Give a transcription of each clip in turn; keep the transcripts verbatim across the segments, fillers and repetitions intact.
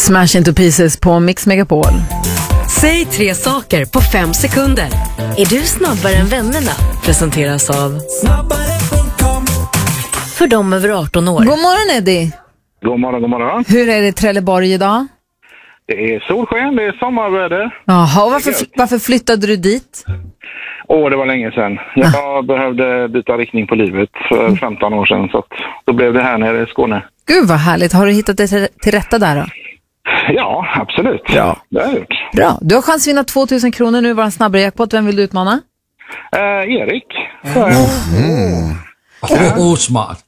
Smash Into Pieces på Mix Megapol. Säg tre saker på fem sekunder. Är du snabbare än vännerna? Presenteras av snabbare punkt com. För dem över arton år. God morgon Eddie. God morgon, god morgon. Hur är det i Trelleborg idag? Det är solsken, det är sommarväder. Jaha, och varför, varför flyttade du dit? Åh, det var länge sedan. Jag ah. behövde byta riktning på livet för femton år sedan, så att då blev det här nere i Skåne. Gud vad härligt. Har du hittat dig till, till rätta där då? Ja, absolut. Ja. Det har jag gjort. Bra. Du har chans att vinna tvåtusen kronor nu. Var en snabbare jackpot. Vem vill du utmana? Eh, Erik. Åh, mm. oh, oh, smart.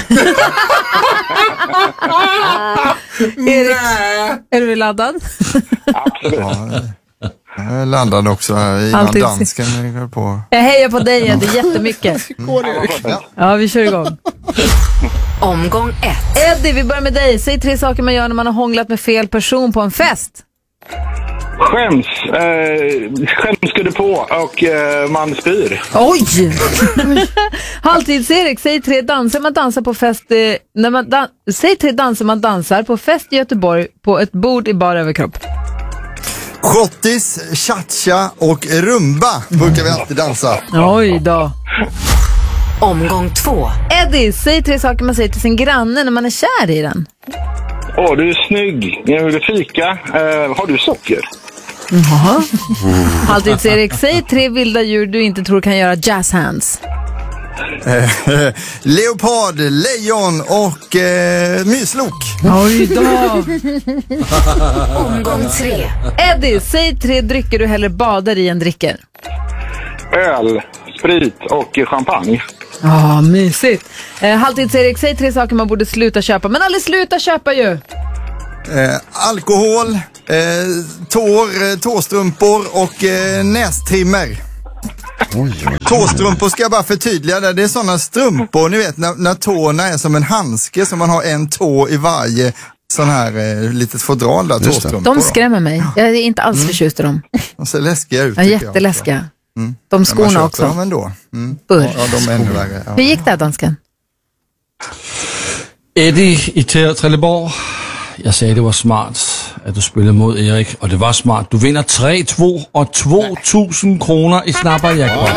Erik, är du laddad? Absolut. Ja, jag landade också här i Alltid. dansken. Jag, på. jag hejar på dig, Eddie, jättemycket. Ja, vi kör igång. Omgång ett. Eddie, vi börjar med dig. Säg tre saker man gör när man har hånglat med fel person på en fest. Skäms. Eh, skäms skulle på och eh, man spyr. Oj! Halvtids-Erik, säg tre danser man dansar på fest. Eh, när man dan- säg tre danser man dansar på fest i Göteborg på ett bord i bar överkropp. Schottis, cha-cha och rumba brukar vi alltid dansa. Oj då. Omgång två. Eddie, säg tre saker man säger till sin granne när man är kär i den. Åh, du är snygg. Jag vill fika. Eh, har du socker? Jaha. Halvtids-Erik, säg tre vilda djur du inte tror kan göra jazz hands. Leopard, lejon och eh, myslok. Oj då. Omgång tre. Eddie, säg tre drycker du hellre badar i än dricker. Öl, sprit och champagne. Ja, oh, mysigt. Eh, Halvtids-Erik, säg tre saker man borde sluta köpa, men aldrig sluta köpa ju. Eh, alkohol, eh, tår, eh, tåstrumpor och eh, nästrimmer. Tåstrumpor ska jag bara förtydliga där. Det är sådana strumpor, ni vet, när, när tårna är som en handske, så man har en tå i varje sån här eh, litet fodral där, tåstrumpor. De skrämmer mig. Jag är inte alls mm. förtjust i dem. De ser läskiga ut. Ja, jätteläskiga. Mm. De skorna också. Dem ändå. Mm. Burr. Ja, de är ännu värre. Ja. Hur gick det här, dansken? Eddie i Trelleborg. Jag säger det var smart att du spelade mot Erik, och det var smart. Du vinner tre två och två tusen kronor i snabbare jackpot.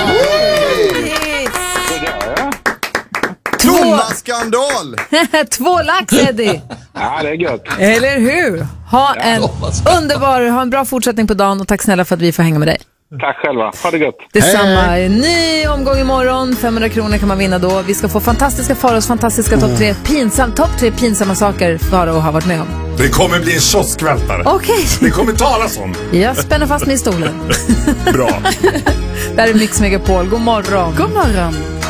Krona-skandal! Två lax, Eddie. Ja, det är gött. Eller hur? Ha en underbar, ha en bra fortsättning på dagen, och tack snälla för att vi får hänga med dig. Tack själva. Ha det gött. Detsamma. Ny omgång imorgon. femhundra kronor kan man vinna då. Vi ska få fantastiska Faros fantastiska topp tre pinsam, topp tre pinsamma saker Faro har varit med om. Det kommer bli en kioskvältare. Okej. Okay. Det kommer talas om. Jag spänner fast mig i stolen. Bra. Där är Mix Megapol. God morgon. God morgon.